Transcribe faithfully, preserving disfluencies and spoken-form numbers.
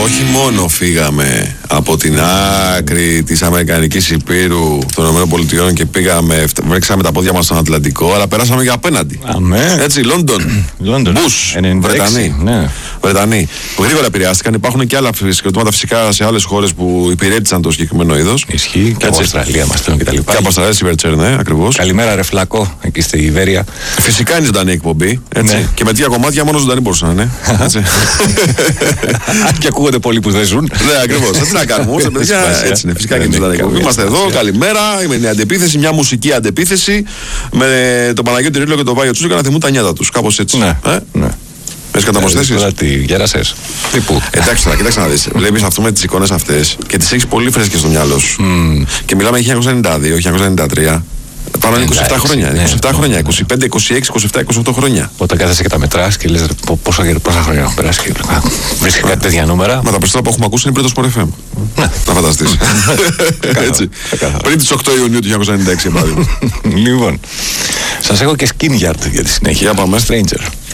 όχι μόνο φύγαμε από την άκρη της Αμερικανικής Υπήρου των ΗΠΑ και πήγαμε, βρέξαμε τα πόδια μας στον Ατλαντικό, αλλά περάσαμε και απέναντι. Αμέ. Έτσι, Λόντον, Μπούς, Βρετανοί. Ναι. Βρετανοί. Γρήγορα επηρεάστηκαν. Υπάρχουν και άλλα συγκροτήματα φυσικά σε άλλες χώρες που υπηρέτησαν το συγκεκριμένο είδος. Ισχύει και από Αυστραλία μας στέλνουν και τα λοιπά. Και από Αυστραλία, Σιβερτσέρ, ναι, ακριβώς. Καλημέρα, ρε Φλακό, εκεί στη Ιβέρια. Φυσικά είναι ζωντανή εκπομπή. Έτσι. Ναι. Και με δύο κομμάτια μόνο ζωντανή μπορούσαν να είναι. Και ακούγονται πολλοί που δεν ζουν. Ναι, ακριβώς. Τι να κάνουμε. Έτσι είναι. Φυσικά και είναι ζωντανή εκπομπή. Είμαστε εδώ, καλημέρα. Είμαι μια αντεπίθεση, μια μουσική αντεπίθεση με τον Παναγιώτη Ρίλο και τον Βάγιο Τσούτσικα να θυμούν τα νιάτα τους. Κάπως έτσι. Ναι. Έχεις καταπροσθέσεις? Τώρα τι, γέρασες. Τι που. Εντάξει τώρα, κοίταξε να δεις. Βλέπεις αυτό με τις εικόνες αυτές και τις έχεις πολύ φρέσκες στο μυαλό σου. Mm. Και μιλάμε για χίλια εννιακόσια ενενήντα δύο, χίλια εννιακόσια ενενήντα τρία. Πάνω είναι είκοσι επτά χρόνια. Ναι, είκοσι επτά ναι, χρόνια. ναι. είκοσι πέντε, είκοσι έξι, είκοσι επτά, είκοσι οκτώ χρόνια. Όταν κάθεσαι και τα μετράς και λες πόσα, πόσα χρόνια έχουν περάσει και βρίσκει κάτι τέτοια νούμερα. Μα τα περισσότερα που έχουμε ακούσει είναι πριν το Sport εφ εμ. Να φανταστείς. Έτσι. Πριν τις οκτώ Ιουνίου του χίλια εννιακόσια ενενήντα έξι. Λοιπόν, σας έχω και Skin Yard για τη συνέχεια. Για πάμε. Stranger.